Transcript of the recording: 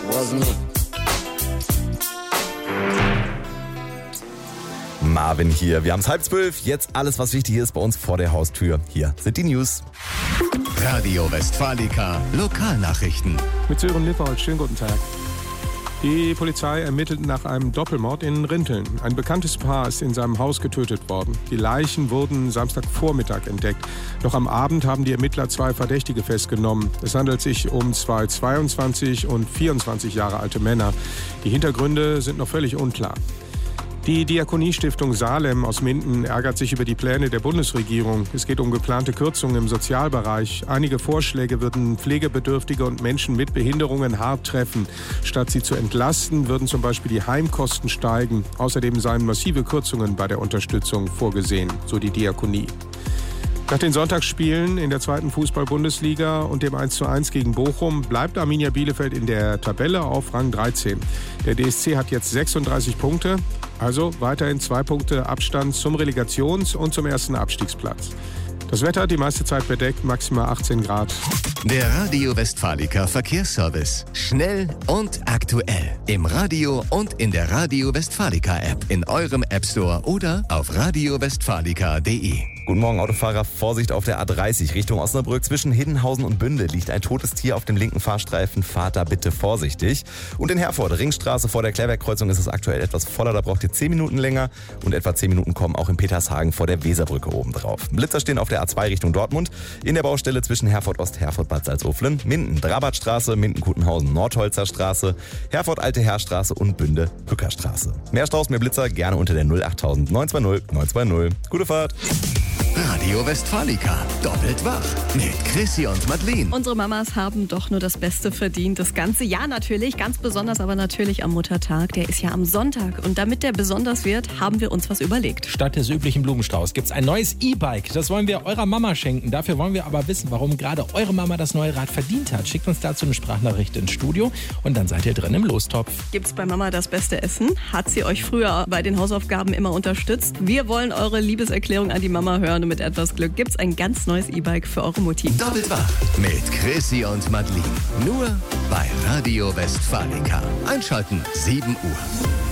wasn't it? Marvin hier. Wir haben es 11:30. Jetzt alles, was wichtig ist bei uns vor der Haustür. Hier sind die News. Radio Westfalica Lokalnachrichten. Mit Sören Lippold, schönen guten Tag. Die Polizei ermittelt nach einem Doppelmord in Rinteln. Ein bekanntes Paar ist in seinem Haus getötet worden. Die Leichen wurden Samstagvormittag entdeckt. Noch am Abend haben die Ermittler 2 Verdächtige festgenommen. Es handelt sich um 2 22 und 24 Jahre alte Männer. Die Hintergründe sind noch völlig unklar. Die Diakoniestiftung Salem aus Minden ärgert sich über die Pläne der Bundesregierung. Es geht um geplante Kürzungen im Sozialbereich. Einige Vorschläge würden Pflegebedürftige und Menschen mit Behinderungen hart treffen. Statt sie zu entlasten, würden zum Beispiel die Heimkosten steigen. Außerdem seien massive Kürzungen bei der Unterstützung vorgesehen, so die Diakonie. Nach den Sonntagsspielen in der 2. Fußball-Bundesliga und dem 1:1 gegen Bochum bleibt Arminia Bielefeld in der Tabelle auf Rang 13. Der DSC hat jetzt 36 Punkte, also weiterhin 2 Punkte Abstand zum Relegations- und zum ersten Abstiegsplatz. Das Wetter die meiste Zeit bedeckt, maximal 18 Grad. Der Radio Westfalica Verkehrsservice. Schnell und aktuell. Im Radio und in der Radio Westfalica App. In eurem App Store oder auf radiowestfalica.de. Guten Morgen, Autofahrer. Vorsicht auf der A30 Richtung Osnabrück. Zwischen Hiddenhausen und Bünde liegt ein totes Tier auf dem linken Fahrstreifen. Fahrt da bitte vorsichtig. Und in Herford, Ringstraße vor der Klärwerkkreuzung, ist es aktuell etwas voller. Da braucht ihr 10 Minuten länger. Und etwa 10 Minuten kommen auch in Petershagen vor der Weserbrücke oben drauf. Blitzer stehen auf der A2 Richtung Dortmund. In der Baustelle zwischen Herford Ost, Herford Bad Salzuflen. Minden Drabatstraße, Minden-Kutenhausen Nordholzer Straße, Herford Alte Heerstraße und Bünde Hückerstraße. Mehr Staus, mehr Blitzer gerne unter der 08000 920 920. Gute Fahrt. Radio Westfalica. Doppelt wach. Mit Chrissy und Madeleine. Unsere Mamas haben doch nur das Beste verdient. Das ganze Jahr natürlich, ganz besonders aber natürlich am Muttertag. Der ist ja am Sonntag. Und damit der besonders wird, haben wir uns was überlegt. Statt des üblichen Blumenstrauß gibt es ein neues E-Bike. Das wollen wir eurer Mama schenken. Dafür wollen wir aber wissen, warum gerade eure Mama das neue Rad verdient hat. Schickt uns dazu eine Sprachnachricht ins Studio und dann seid ihr drin im Lostopf. Gibt's bei Mama das beste Essen? Hat sie euch früher bei den Hausaufgaben immer unterstützt? Wir wollen eure Liebeserklärung an die Mama hören. Und mit etwas Glück gibt's ein ganz neues E-Bike für eure Mutti. Doppelt wach. Mit Chrissy und Madeleine. Nur bei Radio Westfalica. Einschalten 7 Uhr.